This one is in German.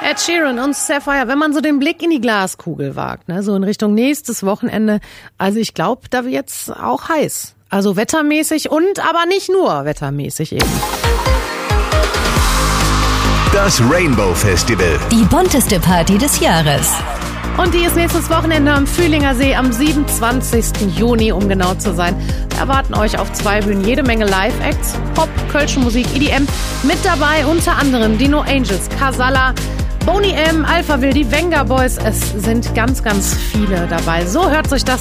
Ed Sheeran und Sapphire, wenn man so den Blick in die Glaskugel wagt, ne, so in Richtung nächstes Wochenende, also ich glaube, da wird's auch heiß. Also wettermäßig und aber nicht nur wettermäßig eben. Das Rainbow Festival. Die bunteste Party des Jahres. Und die ist nächstes Wochenende am Fühlinger See am 27. Juni, um genau zu sein. Wir erwarten euch auf 2 Bühnen jede Menge Live-Acts, Pop, kölsche Musik, EDM. Mit dabei unter anderem die No Angels, Casalla, Boney M, Alphaville, die Venga Boys. Es sind ganz, ganz viele dabei. So hört sich das